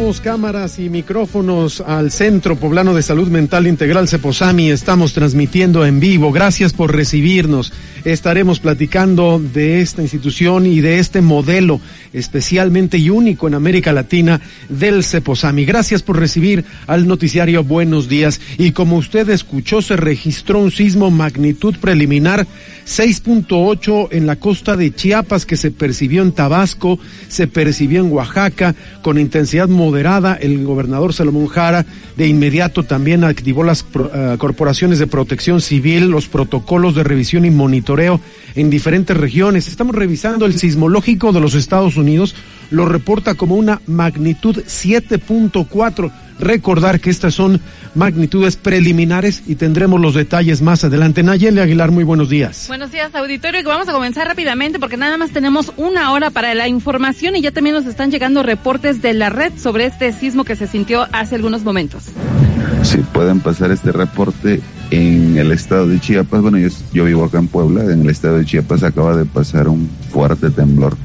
Saludamos cámaras y micrófonos al Centro Poblano de Salud Mental Integral CEPOSAMI. Estamos transmitiendo en vivo. Gracias por recibirnos. Estaremos platicando de esta institución y de este modelo especialmente y único en América Latina del CEPOSAMI. Gracias por recibir al noticiario Buenos Días. Y como usted escuchó, se registró un sismo magnitud preliminar 6.8 en la costa de Chiapas, que se percibió en Tabasco, se percibió en Oaxaca con intensidad moderada. El gobernador Salomón Jara de inmediato también activó las corporaciones de protección civil, los protocolos de revisión y monitoreo en diferentes regiones. Estamos revisando el sismológico de los Estados Unidos, lo reporta como una magnitud 7.4. Recordar que estas son magnitudes preliminares y tendremos los detalles más adelante. Nayeli Aguilar, muy buenos días. Buenos días, auditorio, y vamos a comenzar rápidamente porque nada más tenemos una hora para la información y ya también nos están llegando reportes de la red sobre este sismo que se sintió hace algunos momentos. Sí, pueden pasar este reporte en el estado de Chiapas. Bueno, yo vivo acá en Puebla. En el estado de Chiapas acaba de pasar un fuerte temblor,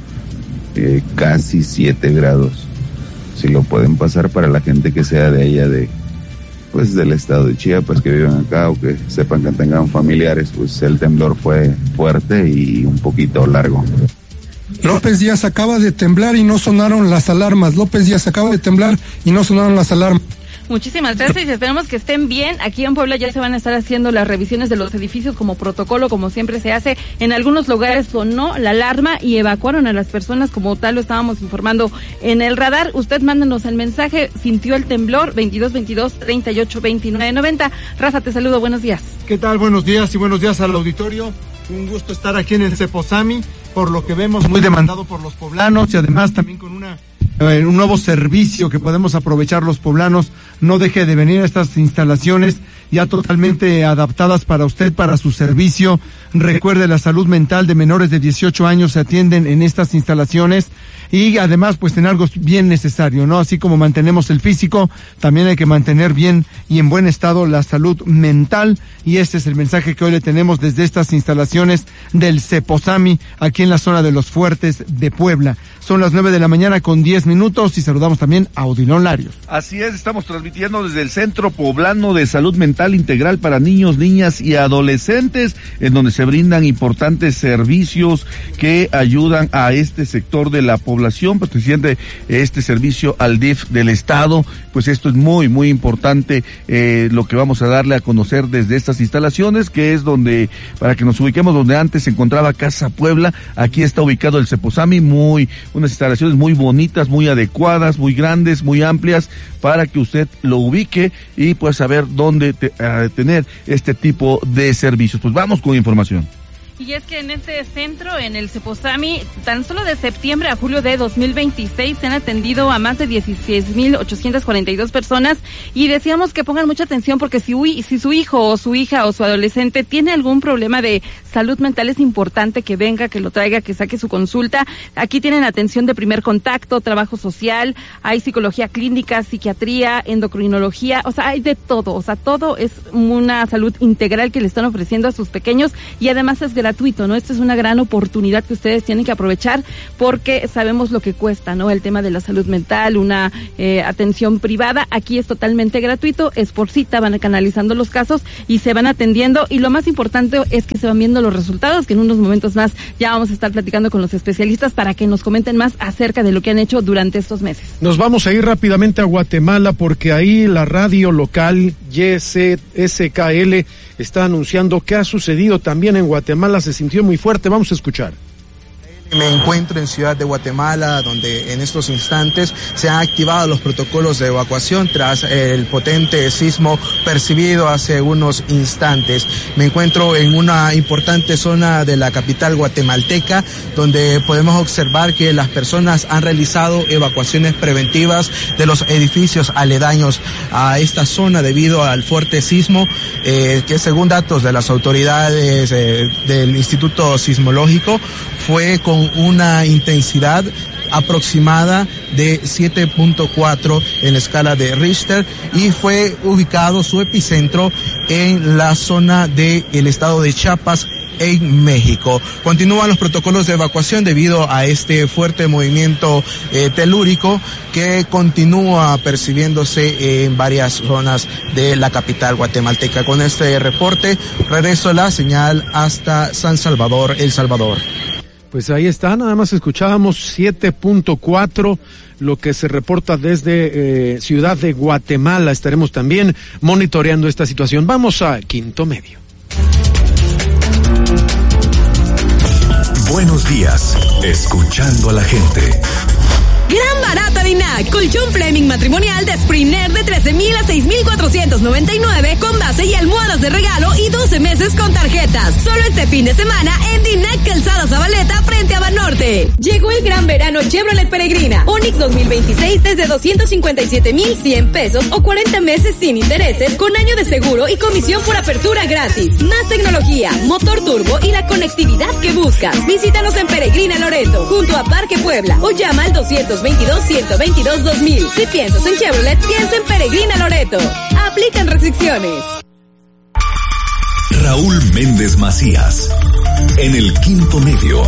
casi 7 grados. Si lo pueden pasar para la gente que sea de allá del estado de Chiapas, que viven acá o que sepan que tengan familiares, pues el temblor fue fuerte y un poquito largo. López Díaz acaba de temblar y no sonaron las alarmas. López Díaz acaba de temblar y no sonaron las alarmas. Muchísimas gracias y esperamos que estén bien. Aquí en Puebla ya se van a estar haciendo las revisiones de los edificios como protocolo, como siempre se hace. En algunos lugares sonó la alarma y evacuaron a las personas, como tal lo estábamos informando en el radar. Usted mándanos el mensaje, sintió el temblor, 2222-382990. Rafa, te saludo, buenos días. ¿Qué tal? Buenos días y buenos días al auditorio. Un gusto estar aquí en el CEPOSAMI, por lo que vemos muy demandado por los poblanos y además también con un nuevo servicio que podemos aprovechar los poblanos. No deje de venir a estas instalaciones ya totalmente adaptadas para usted, para su servicio. Recuerde, la salud mental de menores de 18 años se atienden en estas instalaciones y además pues tener algo bien necesario, ¿no? Así como mantenemos el físico, también hay que mantener bien y en buen estado la salud mental, y este es el mensaje que hoy le tenemos desde estas instalaciones del CEPOSAMI aquí en la zona de Los Fuertes de Puebla. Son las 9 de la mañana con 10 minutos y saludamos también a Odilon Larios. Así es, estamos transmitiendo desde el Centro Poblano de Salud Mental Integral para niños, niñas y adolescentes, en donde se brindan importantes servicios que ayudan a este sector de la población, perteneciente este servicio al DIF del Estado. Pues esto es muy, muy importante, lo que vamos a darle a conocer desde estas instalaciones, que es donde, para que nos ubiquemos, donde antes se encontraba Casa Puebla. Aquí está ubicado el CEPOSAMI, unas instalaciones muy bonitas, muy adecuadas, muy grandes, muy amplias, para que usted lo ubique y pueda saber dónde tener este tipo de servicios. Pues vamos con información. Y es que en este centro, en el CEPOSAMI, tan solo de septiembre a julio de 2026 se han atendido a más de 16,842 personas, y decíamos que pongan mucha atención porque si su hijo o su hija o su adolescente tiene algún problema de salud mental, es importante que venga, que lo traiga, que saque su consulta. Aquí tienen atención de primer contacto, trabajo social, hay psicología clínica, psiquiatría, endocrinología, o sea, hay de todo, o sea, todo es una salud integral que le están ofreciendo a sus pequeños, y además es gratuito, ¿no? Esta es una gran oportunidad que ustedes tienen que aprovechar porque sabemos lo que cuesta, ¿no? El tema de la salud mental, una atención privada. Aquí es totalmente gratuito, es por cita, van canalizando los casos y se van atendiendo, y lo más importante es que se van viendo los resultados, que en unos momentos más ya vamos a estar platicando con los especialistas para que nos comenten más acerca de lo que han hecho durante estos meses. Nos vamos a ir rápidamente a Guatemala porque ahí la radio local YCSKL está anunciando que ha sucedido también en Guatemala. Se sintió muy fuerte, vamos a escuchar. Me encuentro en Ciudad de Guatemala, donde en estos instantes se han activado los protocolos de evacuación tras el potente sismo percibido hace unos instantes. Me encuentro en una importante zona de la capital guatemalteca, donde podemos observar que las personas han realizado evacuaciones preventivas de los edificios aledaños a esta zona debido al fuerte sismo, que según datos de las autoridades del Instituto Sismológico fue con una intensidad aproximada de 7.4 en la escala de Richter, y fue ubicado su epicentro en la zona del estado de Chiapas, en México. Continúan los protocolos de evacuación debido a este fuerte movimiento telúrico que continúa percibiéndose en varias zonas de la capital guatemalteca. Con este reporte regreso la señal hasta San Salvador, El Salvador. Pues ahí está, nada más escuchábamos 7.4, lo que se reporta desde Ciudad de Guatemala. Estaremos también monitoreando esta situación. Vamos a Quinto Medio. Buenos días, escuchando a la gente. Gran barata de INAC, colchón Fleming matrimonial de Springer de 13,000 a 6,499 con base y almohadas de regalo y 12 meses con tarjetas. Solo este fin de semana en Dinac Calzada Zabaleta frente a Banorte. Llegó el gran verano Chevrolet Peregrina. Onix 2026 desde 257,100 pesos o 40 meses sin intereses con año de seguro y comisión por apertura gratis. Más tecnología, motor turbo y la conectividad que buscas. Visítanos en Peregrina Loreto, junto a Parque Puebla, o llama al 222-122-2000. Si piensas en Chevrolet, piensa en Peregrina Loreto. Aplican restricciones. Raúl Méndez Macías, en el Quinto Medio.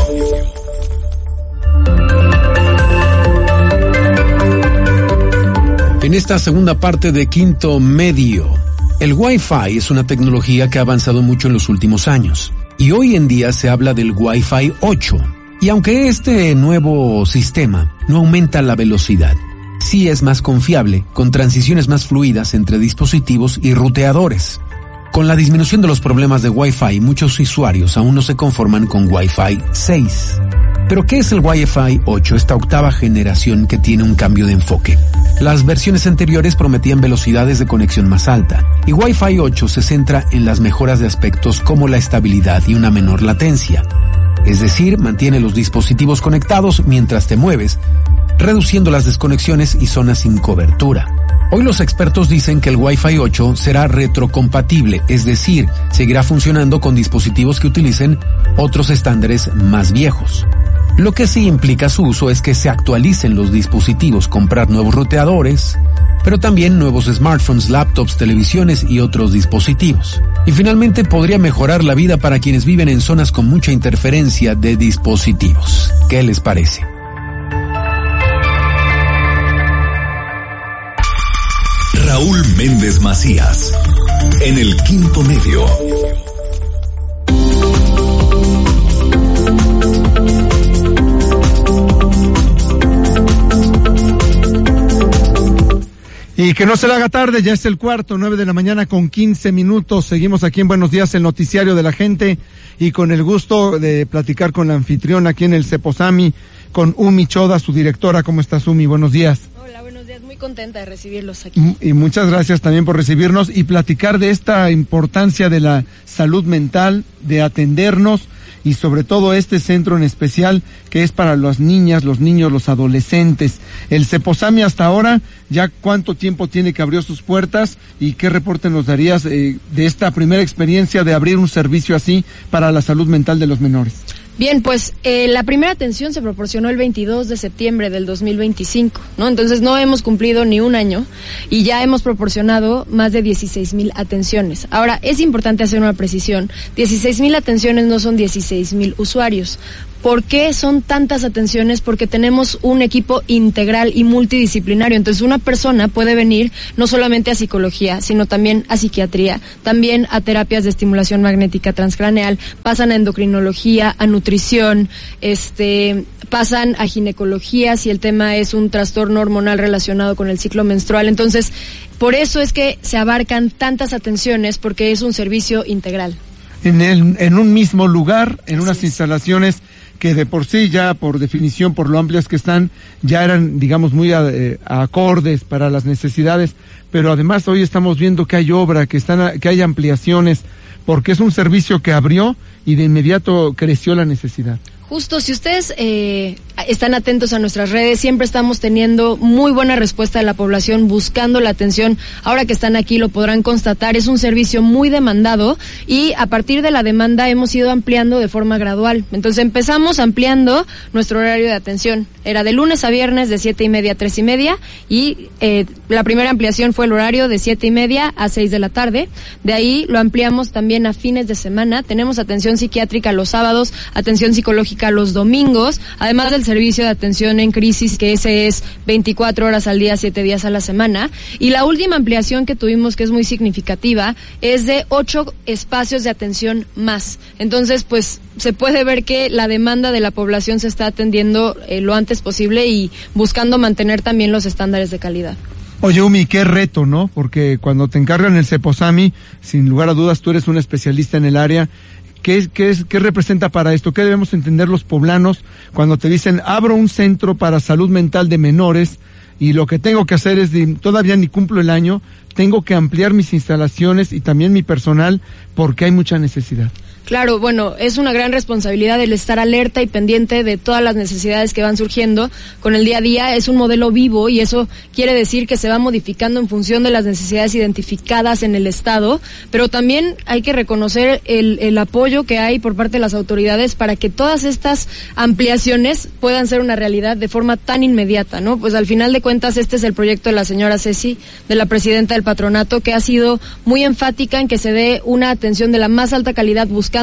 En esta segunda parte de Quinto Medio, el Wi-Fi es una tecnología que ha avanzado mucho en los últimos años. Y hoy en día se habla del Wi-Fi 8. Y aunque este nuevo sistema no aumenta la velocidad, sí es más confiable, con transiciones más fluidas entre dispositivos y ruteadores. Con la disminución de los problemas de Wi-Fi, muchos usuarios aún no se conforman con Wi-Fi 6. ¿Pero qué es el Wi-Fi 8, esta octava generación que tiene un cambio de enfoque? Las versiones anteriores prometían velocidades de conexión más alta, y Wi-Fi 8 se centra en las mejoras de aspectos como la estabilidad y una menor latencia. Es decir, mantiene los dispositivos conectados mientras te mueves, reduciendo las desconexiones y zonas sin cobertura. Hoy los expertos dicen que el Wi-Fi 8 será retrocompatible, es decir, seguirá funcionando con dispositivos que utilicen otros estándares más viejos. Lo que sí implica su uso es que se actualicen los dispositivos, comprar nuevos ruteadores, pero también nuevos smartphones, laptops, televisiones y otros dispositivos. Y finalmente podría mejorar la vida para quienes viven en zonas con mucha interferencia de dispositivos. ¿Qué les parece? Raúl Méndez Macías, en el Quinto Medio. Y que no se le haga tarde, ya es el cuarto, 9 de la mañana con 15 minutos. Seguimos aquí en Buenos Días, el noticiario de la gente, y con el gusto de platicar con la anfitriona aquí en el Ceposami, con Umi Choda, su directora. ¿Cómo estás, Umi? Buenos días. Hola, buenos días. Muy contenta de recibirlos aquí. Y muchas gracias también por recibirnos y platicar de esta importancia de la salud mental, de atendernos, y sobre todo este centro en especial que es para las niñas, los niños, los adolescentes. El Ceposami hasta ahora, ¿ya cuánto tiempo tiene que abrió sus puertas y qué reporte nos darías de esta primera experiencia de abrir un servicio así para la salud mental de los menores? Bien, pues la primera atención se proporcionó el 22 de septiembre del 2025, ¿no? Entonces no hemos cumplido ni un año y ya hemos proporcionado más de 16,000 atenciones. Ahora, es importante hacer una precisión. 16,000 atenciones no son 16,000 usuarios. ¿Por qué son tantas atenciones? Porque tenemos un equipo integral y multidisciplinario. Entonces una persona puede venir no solamente a psicología, sino también a psiquiatría, también a terapias de estimulación magnética transcraneal, pasan a endocrinología, a nutrición, pasan a ginecología si el tema es un trastorno hormonal relacionado con el ciclo menstrual. Entonces, por eso es que se abarcan tantas atenciones, porque es un servicio integral. En un mismo lugar, en unas instalaciones que de por sí ya por definición, por lo amplias que están, ya eran, digamos, muy acordes para las necesidades, pero además hoy estamos viendo que hay obra, que hay ampliaciones, porque es un servicio que abrió y de inmediato creció la necesidad. Justo, si ustedes están atentos a nuestras redes, siempre estamos teniendo muy buena respuesta de la población buscando la atención. Ahora que están aquí lo podrán constatar, es un servicio muy demandado y a partir de la demanda hemos ido ampliando de forma gradual. Entonces empezamos ampliando nuestro horario de atención. Era de lunes a viernes de 7:30 a 3:30 y la primera ampliación fue el horario de 7:30 a 6 de la tarde. De ahí lo ampliamos también a fines de semana. Tenemos atención psiquiátrica los sábados, atención psicológica los domingos, además del servicio de atención en crisis, que ese es 24 horas al día, 7 días a la semana. Y la última ampliación que tuvimos, que es muy significativa, es de 8 espacios de atención más. Entonces, pues, se puede ver que la demanda de la población se está atendiendo lo antes posible y buscando mantener también los estándares de calidad. Oye, Umi, qué reto, ¿no? Porque cuando te encargan el Ceposami, sin lugar a dudas, tú eres un especialista en el área. ¿Qué representa para esto? ¿Qué debemos entender los poblanos cuando te dicen, abro un centro para salud mental de menores y lo que tengo que hacer es, todavía ni cumplo el año, tengo que ampliar mis instalaciones y también mi personal porque hay mucha necesidad? Claro, bueno, es una gran responsabilidad el estar alerta y pendiente de todas las necesidades que van surgiendo con el día a día. Es un modelo vivo y eso quiere decir que se va modificando en función de las necesidades identificadas en el Estado, pero también hay que reconocer el apoyo que hay por parte de las autoridades para que todas estas ampliaciones puedan ser una realidad de forma tan inmediata, ¿no? Pues al final de cuentas este es el proyecto de la señora Ceci, de la presidenta del patronato, que ha sido muy enfática en que se dé una atención de la más alta calidad, buscando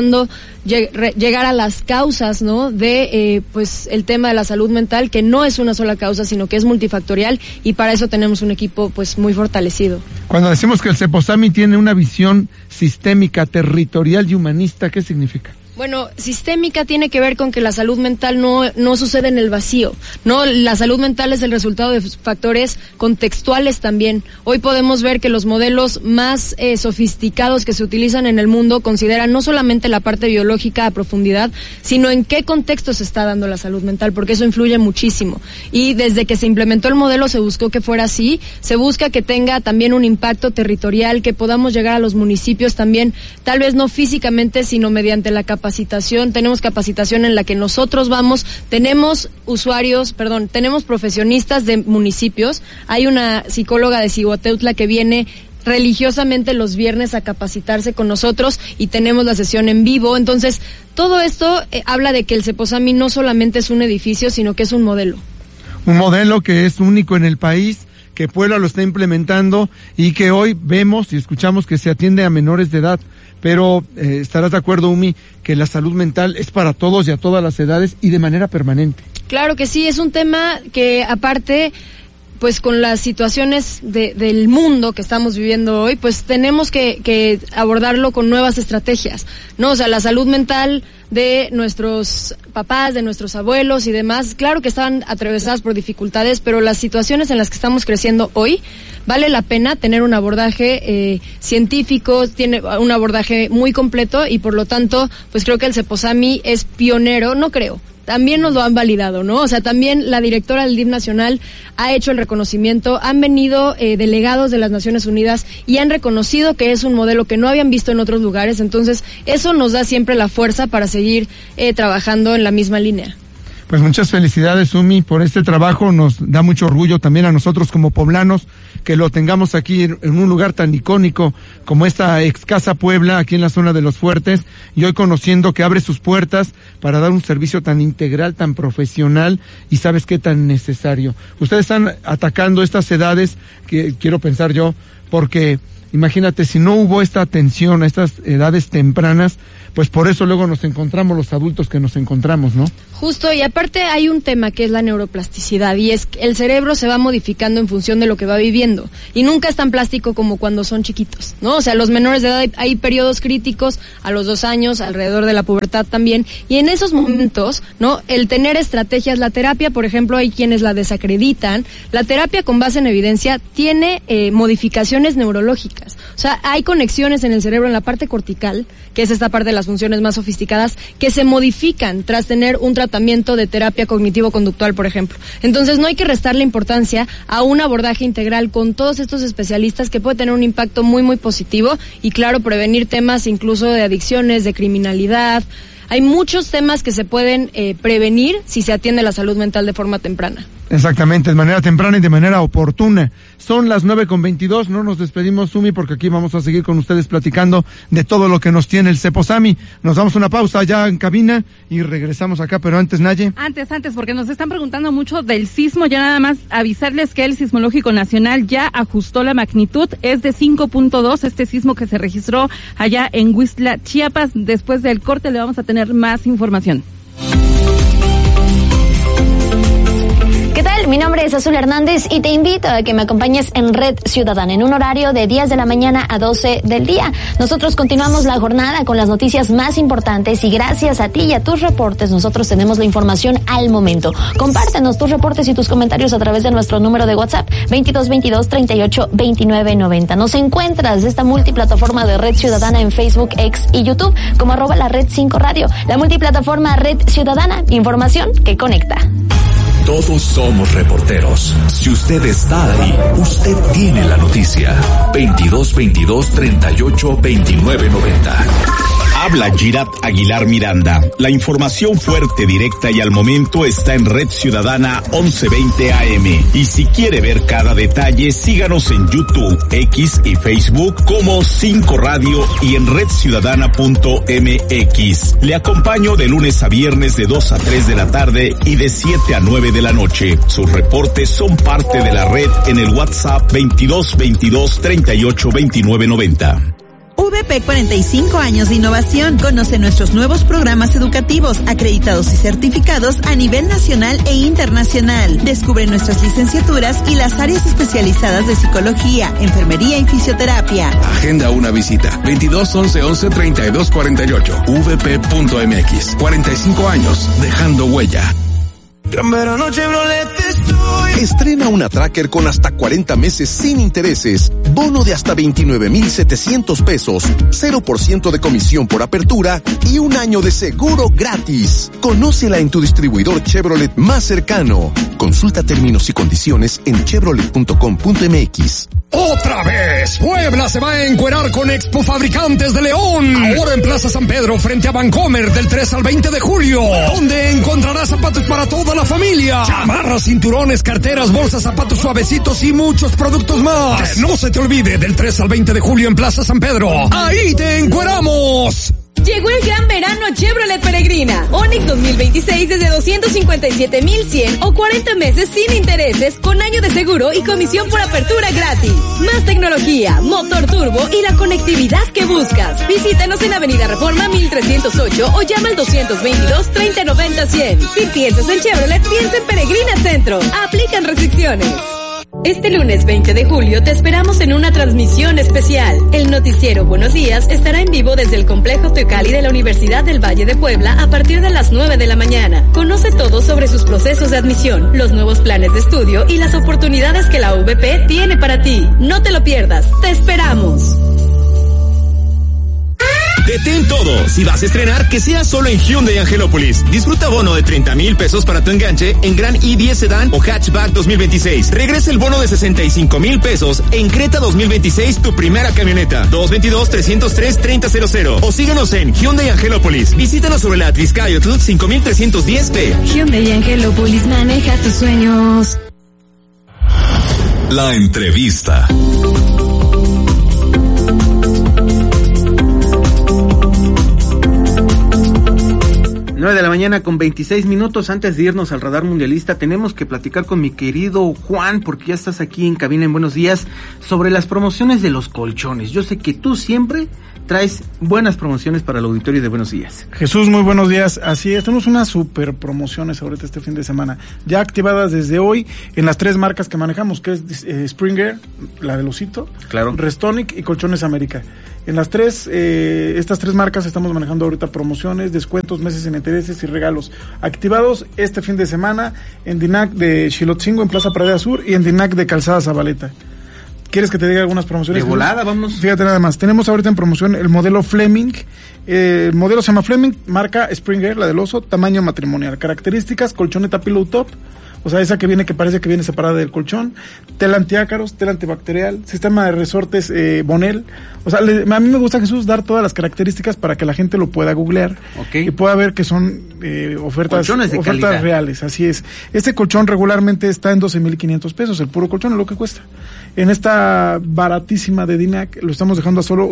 llegar a las causas, ¿no? De pues el tema de la salud mental, que no es una sola causa, sino que es multifactorial, y para eso tenemos un equipo pues muy fortalecido. Cuando decimos que el Ceposami tiene una visión sistémica, territorial y humanista, ¿qué significa? Bueno, sistémica tiene que ver con que la salud mental no sucede en el vacío, ¿no? La salud mental es el resultado de factores contextuales también. Hoy podemos ver que los modelos más sofisticados que se utilizan en el mundo consideran no solamente la parte biológica a profundidad, sino en qué contexto se está dando la salud mental, porque eso influye muchísimo. Y desde que se implementó el modelo se buscó que fuera así, se busca que tenga también un impacto territorial, que podamos llegar a los municipios también, tal vez no físicamente, sino mediante la capacitación. Tenemos capacitación en la que nosotros vamos, tenemos profesionistas de municipios. Hay una psicóloga de Cihuateutla que viene religiosamente los viernes a capacitarse con nosotros y tenemos la sesión en vivo. Entonces, todo esto habla de que el Ceposami no solamente es un edificio, sino que es un modelo. Un modelo que es único en el país, que Puebla lo está implementando y que hoy vemos y escuchamos que se atiende a menores de edad. Pero estarás de acuerdo, Umi, que la salud mental es para todos y a todas las edades y de manera permanente. Claro que sí, es un tema que aparte, pues con las situaciones del mundo que estamos viviendo hoy, pues tenemos que abordarlo con nuevas estrategias, ¿no? O sea, la salud mental de nuestros papás, de nuestros abuelos y demás, claro que estaban atravesadas por dificultades, pero las situaciones en las que estamos creciendo hoy, vale la pena tener un abordaje científico, tiene un abordaje muy completo y por lo tanto, pues creo que el Ceposami es pionero, también nos lo han validado, ¿no? O sea, también la directora del DIF Nacional ha hecho el reconocimiento, han venido delegados de las Naciones Unidas y han reconocido que es un modelo que no habían visto en otros lugares, entonces eso nos da siempre la fuerza para seguir trabajando en la misma línea. Pues muchas felicidades, Umi, por este trabajo. Nos da mucho orgullo también a nosotros como poblanos que lo tengamos aquí en un lugar tan icónico como esta ex Casa Puebla, aquí en la zona de Los Fuertes, y hoy conociendo que abre sus puertas para dar un servicio tan integral, tan profesional y sabes qué tan necesario. Ustedes están atacando estas edades que quiero pensar yo, porque imagínate, si no hubo esta atención a estas edades tempranas, pues por eso luego nos encontramos los adultos que nos encontramos, ¿no? Justo, y aparte hay un tema que es la neuroplasticidad, y es que el cerebro se va modificando en función de lo que va viviendo, y nunca es tan plástico como cuando son chiquitos, ¿no? O sea, los menores de edad hay periodos críticos a los 2 años, alrededor de la pubertad también, y en esos momentos, ¿no? El tener estrategias, la terapia, por ejemplo, hay quienes la desacreditan, la terapia con base en evidencia tiene modificaciones neurológicas, o sea, hay conexiones en el cerebro, en la parte cortical, que es esta parte de las funciones más sofisticadas, que se modifican tras tener un tratamiento de terapia cognitivo-conductual, por ejemplo. Entonces no hay que restarle importancia a un abordaje integral con todos estos especialistas que puede tener un impacto muy, muy positivo y, claro, prevenir temas incluso de adicciones, de criminalidad. hay muchos temas que se pueden prevenir si se atiende la salud mental de forma temprana. Exactamente, de manera temprana y de manera oportuna. Son las 9:22, no nos despedimos, Sumi, porque aquí vamos a seguir con ustedes platicando de todo lo que nos tiene el Ceposami. Nos damos una pausa ya en cabina y regresamos acá, pero antes, Naye. Antes, porque nos están preguntando mucho del sismo, ya nada más avisarles que el Sismológico Nacional ya ajustó la magnitud, es de 5.2, este sismo que se registró allá en Huixtla, Chiapas. Después del corte le vamos a tener más información. ¿Qué tal? Mi nombre es Azul Hernández y te invito a que me acompañes en Red Ciudadana en un horario de 10 de la mañana a 12 del día. Nosotros continuamos la jornada con las noticias más importantes y gracias a ti y a tus reportes nosotros tenemos la información al momento. Compártenos tus reportes y tus comentarios a través de nuestro número de WhatsApp 2222-382990. Nos encuentras esta multiplataforma de Red Ciudadana en Facebook, X y YouTube como @la Red 5 Radio. La multiplataforma Red Ciudadana, información que conecta. Todos somos reporteros. Si usted está ahí, usted tiene la noticia. 2222-382990. Habla Girat Aguilar Miranda. La información fuerte, directa y al momento está en Red Ciudadana 1120 AM. Y si quiere ver cada detalle, síganos en YouTube, X y Facebook como 5 Radio y en redciudadana.mx. Le acompaño de lunes a viernes de 2 a 3 de la tarde y de 7 a 9 de la noche. Sus reportes son parte de la red en el WhatsApp 2222-382990. VP 45 años de innovación. Conoce nuestros nuevos programas educativos, acreditados y certificados a nivel nacional e internacional. Descubre nuestras licenciaturas y las áreas especializadas de psicología, enfermería y fisioterapia. Agenda una visita. 2211-3248. vp.mx. 45 años, dejando huella. Gran verano Chevrolet estoy. Estrena una Tracker con hasta 40 meses sin intereses, bono de hasta 29,700 pesos, 0% de comisión por apertura y un año de seguro gratis. Conócela en tu distribuidor Chevrolet más cercano. Consulta términos y condiciones en chevrolet.com.mx. ¡Otra vez! Puebla se va a encuerar con Expo Fabricantes de León. Ahora en Plaza San Pedro, frente a Vancomer, del 3 al 20 de julio. Donde encontrarás zapatos para toda la familia. Chamarras, cinturones, carteras, bolsas, zapatos suavecitos y muchos productos más. Que no se te olvide, del 3 al 20 de julio en Plaza San Pedro. ¡Ahí te encueramos! Llegó el gran verano Chevrolet Peregrina. Onix 2026 desde 257,100 o 40 meses sin intereses con año de seguro y comisión por apertura gratis. Más tecnología, motor turbo y la conectividad que buscas. Visítanos en Avenida Reforma 1308 o llama al 222-3090-100. Si piensas en Chevrolet, piensa en Peregrina Centro. Aplican restricciones. Este lunes 20 de julio te esperamos en una transmisión especial. El noticiero Buenos Días estará en vivo desde el Complejo Teocalli de la Universidad del Valle de Puebla a partir de las 9 de la mañana. Conoce todo sobre sus procesos de admisión, los nuevos planes de estudio y las oportunidades que la UVP tiene para ti. No te lo pierdas. ¡Te esperamos! Detén todo. Si vas a estrenar, que sea solo en Hyundai Angelópolis. Disfruta bono de 30,000 pesos para tu enganche en Gran i10 Sedan o Hatchback 2026. Regresa el bono de 65,000 pesos en Creta 2026, tu primera camioneta. 222-303-3000. O síguenos en Hyundai Angelópolis. Visítanos sobre la Triscayotl 5310P. Hyundai Angelópolis, maneja tus sueños. La entrevista. 9 de la mañana con 26 minutos. Antes de irnos al radar mundialista, tenemos que platicar con mi querido Juan, porque ya estás aquí en cabina en Buenos Días, sobre las promociones de los colchones. Yo sé que tú siempre traes buenas promociones para el auditorio de Buenos Días. Jesús, muy buenos días. Así es, tenemos unas super promociones ahorita este fin de semana, ya activadas desde hoy en las 3 marcas que manejamos, que es Springer, la del osito, claro, Restonic y Colchones América. En las estas 3 marcas estamos manejando ahorita promociones, descuentos, meses sin intereses y regalos activados este fin de semana en Dinac de Xilotzingo, en Plaza Pradera Sur, y en Dinac de Calzada Zabaleta. ¿Quieres que te diga algunas promociones? De volada, vámonos. Fíjate nada más, tenemos ahorita en promoción el modelo Fleming. El modelo se llama Fleming, marca Springer, la del oso, tamaño matrimonial. Características: colchoneta pillow top, o sea, esa que parece que viene separada del colchón, tela antiácaros, tela antibacterial, sistema de resortes Bonel. O sea, a mí me gusta, Jesús, dar todas las características para que la gente lo pueda googlear y pueda ver que son ofertas reales, así es. Este colchón regularmente está en 12,500 pesos, el puro colchón es lo que cuesta. En esta baratísima de Dinac lo estamos dejando a solo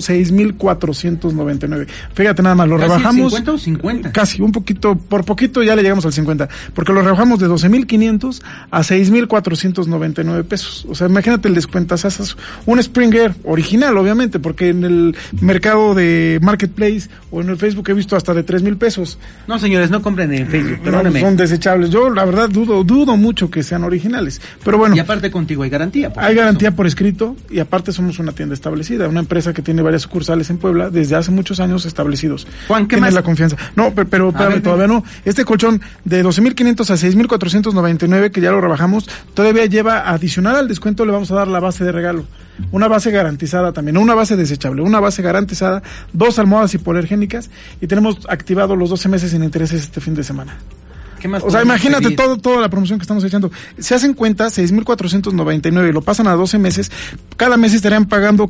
6,499. Fíjate nada más, lo rebajamos. ¿50 o 50? Casi, un poquito, por poquito ya le llegamos al 50, porque lo rebajamos de 12,500 a 6,499 pesos. O sea, imagínate el descuentasas, un Springer original, obviamente, porque en el mercado de Marketplace o en el Facebook he visto hasta de 3,000 pesos. No, señores, no compren en Facebook, perdónenme. No, son desechables. Yo, la verdad, dudo mucho que sean originales. Pero bueno. Y aparte contigo hay garantía. Hay garantía por escrito y aparte somos una tienda establecida, una empresa que tiene varias sucursales en Puebla desde hace muchos años establecidos. Juan, ¿qué más? La confianza. No, pero espérame, todavía no. Este colchón de 12,500 a 6,499 que ya lo rebajamos, todavía lleva adicional al descuento, le vamos a dar la base de regalo. Una base garantizada también, no una base desechable, una base garantizada, 2 almohadas hipoalergénicas y tenemos activado los 12 meses sin intereses este fin de semana. ¿Qué más? O sea, imagínate toda la promoción que estamos echando. Se hacen cuenta, 6,499 y lo pasan a 12 meses, cada mes estarían pagando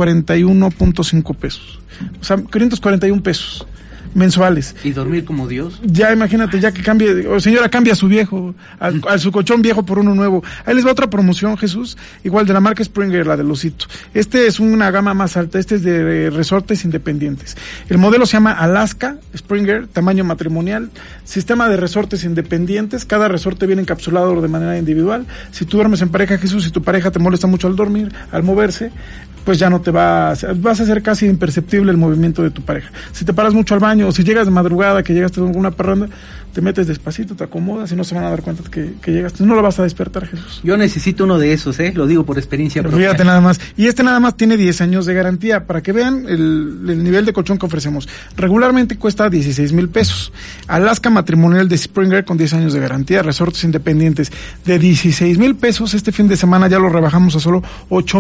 541.5 pesos. O sea, 541 pesos mensuales. ¿Y dormir como Dios? Ya imagínate, ya que cambie, señora, cambia a su viejo, a su colchón viejo por uno nuevo. Ahí les va otra promoción, Jesús, igual de la marca Springer, la del osito. Este es una gama más alta, este es de resortes independientes. El modelo se llama Alaska Springer, tamaño matrimonial, sistema de resortes independientes, cada resorte viene encapsulado de manera individual. Si tú duermes en pareja, Jesús, si tu pareja te molesta mucho al dormir, al moverse, pues ya no vas a hacer casi imperceptible el movimiento de tu pareja. Si te paras mucho al baño o si llegas de madrugada, que llegaste a alguna parranda, te metes despacito, te acomodas y no se van a dar cuenta que llegaste. No lo vas a despertar, Jesús. Yo necesito uno de esos, lo digo por experiencia propia. Fíjate nada más. Y este nada más tiene 10 años de garantía, para que vean el nivel de colchón que ofrecemos. Regularmente cuesta 16,000 pesos. Alaska matrimonial de Springer con 10 años de garantía, resortes independientes de 16,000 pesos. Este fin de semana ya lo rebajamos a solo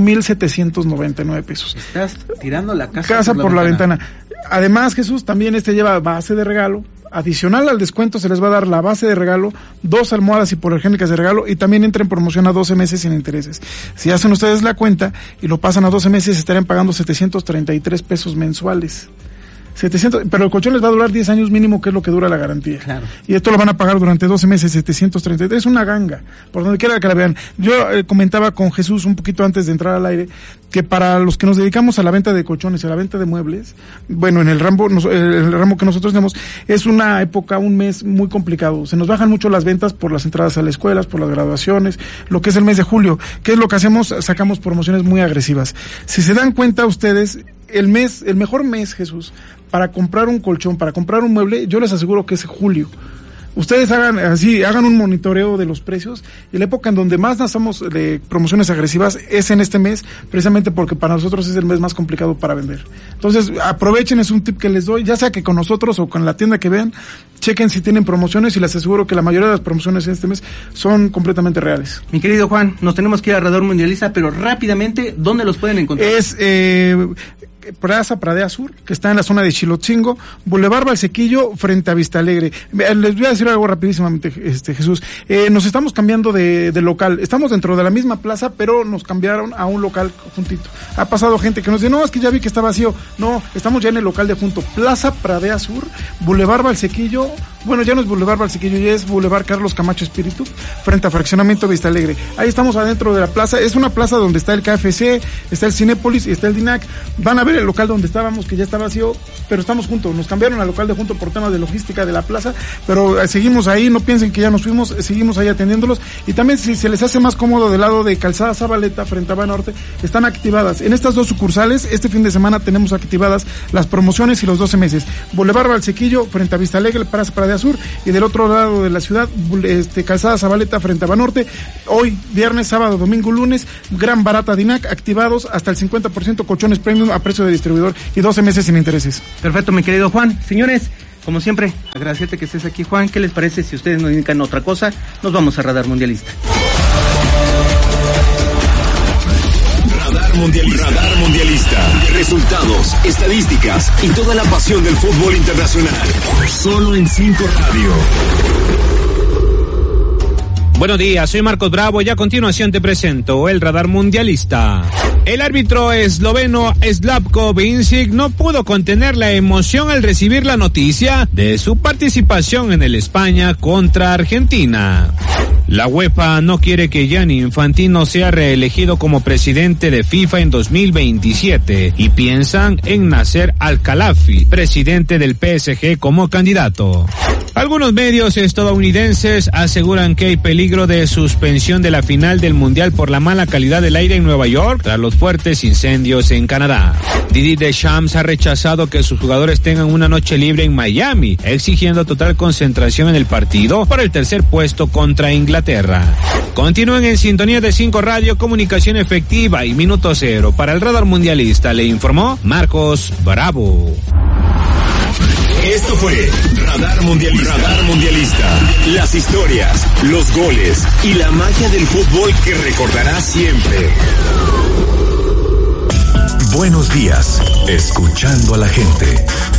8,799 pesos. Estás tirando la casa por la ventana. Además, Jesús, también lleva base de regalo. Adicional al descuento se les va a dar la base de regalo, 2 almohadas hipoalergénicas de regalo y también entra en promoción a 12 meses sin intereses. Si hacen ustedes la cuenta y lo pasan a 12 meses, estarían pagando 733 pesos mensuales. 700, pero el colchón les va a durar 10 años mínimo, que es lo que dura la garantía. Claro. Y esto lo van a pagar durante 12 meses, 733. Es una ganga, por donde quiera que la vean. Yo comentaba con Jesús un poquito antes de entrar al aire, que para los que nos dedicamos a la venta de colchones y a la venta de muebles, bueno, en el ramo que nosotros tenemos, es una época, un mes muy complicado. Se nos bajan mucho las ventas por las entradas a las escuelas, por las graduaciones, lo que es el mes de julio. ¿Qué es lo que hacemos? Sacamos promociones muy agresivas. Si se dan cuenta ustedes, el mejor mes, Jesús, para comprar un colchón, para comprar un mueble, yo les aseguro que es julio. Ustedes hagan un monitoreo de los precios, y la época en donde más lanzamos de promociones agresivas es en este mes, precisamente porque para nosotros es el mes más complicado para vender. Entonces, aprovechen, es un tip que les doy, ya sea que con nosotros o con la tienda que vean, chequen si tienen promociones, y les aseguro que la mayoría de las promociones en este mes son completamente reales. Mi querido Juan, nos tenemos que ir a Radar Mundialista, pero rápidamente, ¿dónde los pueden encontrar? Es Plaza Pradea Sur, que está en la zona de Chilotzingo, Boulevard Valsequillo, frente a Vista Alegre. Les voy a decir algo rapidísimamente, Jesús. Nos estamos cambiando de local. Estamos dentro de la misma plaza, pero nos cambiaron a un local juntito. Ha pasado gente que nos dice, no, es que ya vi que está vacío. No, estamos ya en el local de junto. Plaza Pradea Sur, Boulevard Valsequillo. Bueno, ya no es Boulevard Valsequillo, ya es Boulevard Carlos Camacho Espíritu, frente a Fraccionamiento Vista Alegre. Ahí estamos adentro de la plaza. Es una plaza donde está el KFC, está el Cinépolis y está el Dinac. Van a ver el local donde estábamos, que ya está vacío, pero estamos juntos. Nos cambiaron al local de junto por temas de logística de la plaza, pero seguimos ahí. No piensen que ya nos fuimos, seguimos ahí atendiéndolos. Y también, si se les hace más cómodo del lado de Calzada Zabaleta, frente a Banorte, están activadas. En estas 2 sucursales, este fin de semana tenemos activadas las promociones y los 12 meses. Boulevard Valsequillo, frente a Vista Alegre, Plaza Pradea Sur, y del otro lado de la ciudad, Calzada Zabaleta, frente a Banorte. Hoy, viernes, sábado, domingo, lunes, gran barata Dinac, activados hasta el 50%, colchones premium a precio de distribuidor y 12 meses sin intereses. Perfecto, mi querido Juan. Señores, como siempre, agradecerte que estés aquí, Juan. ¿Qué les parece si ustedes nos indican otra cosa? Nos vamos a Radar Mundialista. Radar Mundialista. Resultados, estadísticas y toda la pasión del fútbol internacional. Solo en 5 Radio. Buenos días, soy Marcos Bravo y a continuación te presento el radar mundialista. El árbitro esloveno Slavko Vincic no pudo contener la emoción al recibir la noticia de su participación en el España contra Argentina. La UEFA no quiere que Gianni Infantino sea reelegido como presidente de FIFA en 2027 y piensan en Nasser Al-Khelaifi, presidente del PSG, como candidato. Algunos medios estadounidenses aseguran que hay peligro de suspensión de la final del Mundial por la mala calidad del aire en Nueva York tras los fuertes incendios en Canadá. Didier Deschamps ha rechazado que sus jugadores tengan una noche libre en Miami, exigiendo total concentración en el partido por el tercer puesto contra Inglaterra. Continúen en sintonía de 5 Radio, comunicación efectiva y minuto cero. Para el radar mundialista le informó Marcos Bravo. Esto fue Radar Mundialista. Radar Mundialista. Las historias, los goles y la magia del fútbol que recordarás siempre. Buenos días, escuchando a la gente.